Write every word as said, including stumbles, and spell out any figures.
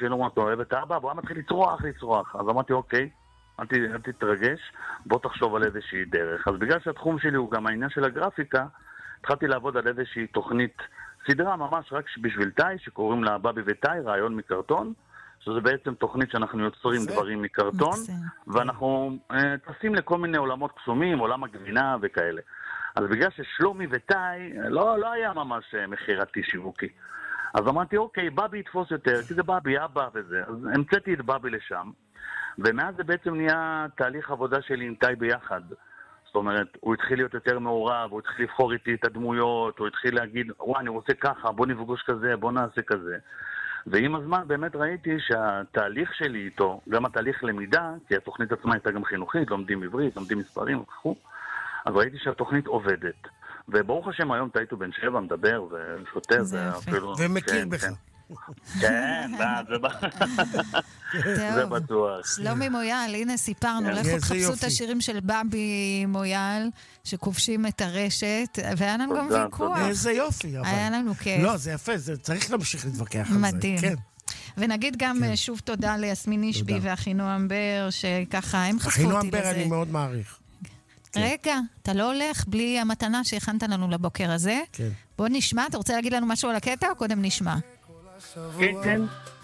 שלו אומרת, אוהב את אבא, והוא היה מתחיל לצרוח, לצרוח. אז אמרתי, אוקיי, אל תתרגש, בוא תחשוב על איזושהי דרך. אז בגלל שהתחום שלי הוא גם העניין של הגרפיקה, התחלתי לעבוד על איזושהי תוכנית, סדרה ממש רק בשביל תאי, שקוראים לה בבי ותאי, רעיון מקרטון, שזה בעצם תוכנית שאנחנו יוצרים דברים מקרטון, ואנחנו אה, טסים לכל מיני עולמות קסומים, עולם הגבינה וכאלה. אז בגלל ששלומי ותאי, לא, לא היה ממש מחירתי שיווקי. אז אמרתי, אוקיי, בבי יתפוס יותר, כי זה בבי, אבא וזה. אז המצאתי את בבי לשם, ומאז זה בעצם נהיה תהליך עבודה שלי עם תאי ביחד. זאת אומרת, הוא התחיל להיות יותר מעורב, הוא התחיל לבחור איתי את הדמויות, הוא התחיל להגיד, וואי, אני רוצה ככה, בוא נפגוש כזה, בוא נעשה כזה. ועם הזמן באמת ראיתי שהתהליך שלי איתו, גם התהליך למידה, כי התוכנית עצמה הייתה גם חינוכית, לומדים עברית, לומדים מספרים וכו', אז ראיתי שהתוכנית עובדת. וברוך השם היום תאיתו בן שבע, מדבר ושוטר. זה יפה. ומכיר בך. כן, זה בטוח. שלומי מויאל, הנה סיפרנו, לכו תחפשו את השירים של בבי מויאל, שכובשים את הרשת, והיה לנו גם ויכוח. איזה יופי. היה לנו כיף. לא, זה יפה, צריך להמשיך להתווכח על זה. מדהים. ונגיד גם שוב תודה ליסמין נשבי ואחינועם בר, שככה הם חשפו אותי לזה. אחינועם בר אני מאוד מעריך. רגע, אתה לא הולך בלי המתנה שהכנת לנו לבוקר הזה. בוא נשמע, אתה רוצה להגיד לנו משהו על הקטע או קודם נשמע? כן, כן.